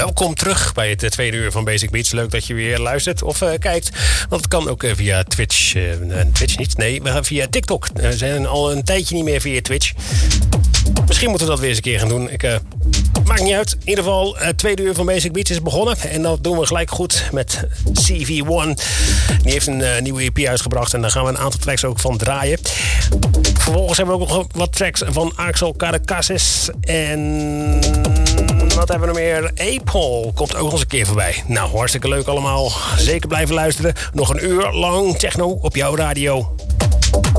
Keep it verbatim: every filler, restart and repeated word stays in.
Welkom terug bij het tweede uur van Basic Beats. Leuk dat je weer luistert of uh, kijkt. Want het kan ook uh, via Twitch. Uh, Twitch niet, nee, maar via TikTok. Uh, we zijn al een tijdje niet meer via Twitch. Misschien moeten we dat weer eens een keer gaan doen. Ik, uh, maakt niet uit. In ieder geval, het tweede uur van Basic Beats is begonnen. En dat doen we gelijk goed met C V one. Die heeft een uh, nieuwe E P uitgebracht. En daar gaan we een aantal tracks ook van draaien. Vervolgens hebben we ook nog wat tracks van Axel Caracassis. En wat hebben we nog meer? Apple komt ook nog eens een keer voorbij. Nou, hartstikke leuk allemaal. Zeker blijven luisteren. Nog een uur lang techno op jouw radio.